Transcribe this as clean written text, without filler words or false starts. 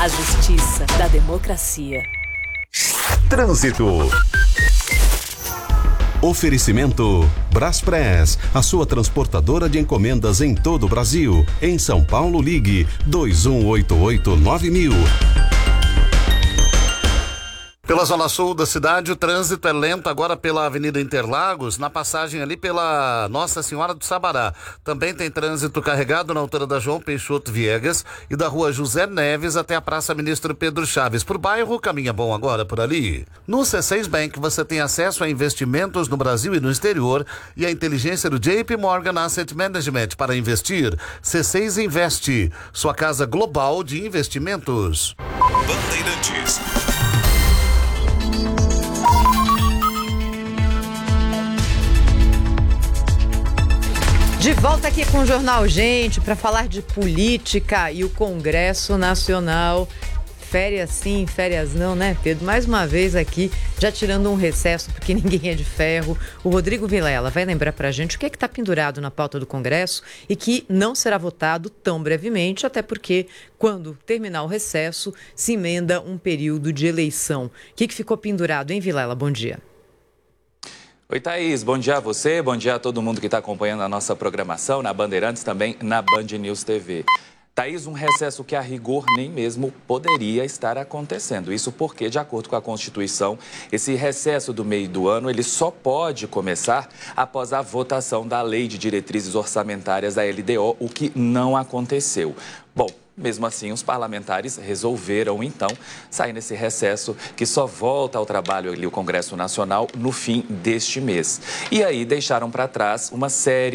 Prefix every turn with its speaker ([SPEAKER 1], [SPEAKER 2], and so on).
[SPEAKER 1] A justiça da democracia.
[SPEAKER 2] Trânsito. Oferecimento Braspress, a sua transportadora de encomendas em todo o Brasil. Em São Paulo, ligue 2188-9000.
[SPEAKER 3] Pela zona sul da cidade, o trânsito é lento agora pela Avenida Interlagos, na passagem ali pela Nossa Senhora do Sabará. Também tem trânsito carregado na altura da João Peixoto Viegas e da rua José Neves até a Praça Ministro Pedro Chaves. Por bairro, caminha bom agora por ali. No C6 Bank você tem acesso a investimentos no Brasil e no exterior e a inteligência do JP Morgan Asset Management para investir. C6 Investe, sua casa global de investimentos.
[SPEAKER 2] Bandeirantes.
[SPEAKER 4] De volta aqui com o Jornal Gente para falar de política e o Congresso Nacional. Férias sim, férias não, né, Pedro? Mais uma vez aqui, já tirando um recesso, porque ninguém é de ferro. O Rodrigo Vilela vai lembrar pra gente o que é que está pendurado na pauta do Congresso e que não será votado tão brevemente, até porque quando terminar o recesso, se emenda um período de eleição. O que ficou pendurado, hein, Vilela? Bom dia.
[SPEAKER 5] Oi, Thaís. Bom dia a você, bom dia a todo mundo que está acompanhando a nossa programação na Bandeirantes, também na Band News TV. Thaís, um recesso que a rigor nem mesmo poderia estar acontecendo. Isso porque, de acordo com a Constituição, esse recesso do meio do ano ele só pode começar após a votação da Lei de Diretrizes Orçamentárias da LDO, o que não aconteceu. Bom, mesmo assim, os parlamentares resolveram, então, sair nesse recesso que só volta ao trabalho ali o Congresso Nacional no fim deste mês. E aí deixaram para trás uma série